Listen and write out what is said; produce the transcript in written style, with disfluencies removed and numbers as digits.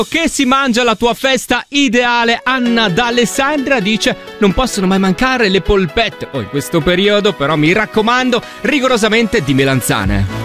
Che si mangia la tua festa ideale? Anna da Alessandra dice: non possono mai mancare le polpette. In questo periodo però mi raccomando rigorosamente di melanzane.